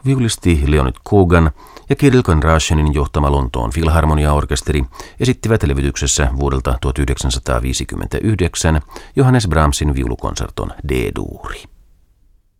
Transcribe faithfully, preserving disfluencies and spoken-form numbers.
viulisti Leonid Kogan ja Kirill Kondrashenin johtama Lontoon Filharmonia-orkesteri esittivät levytyksessä vuodelta tuhatyhdeksänsataaviisikymmentäyhdeksän Johannes Brahmsin viulukonserton D-duuri.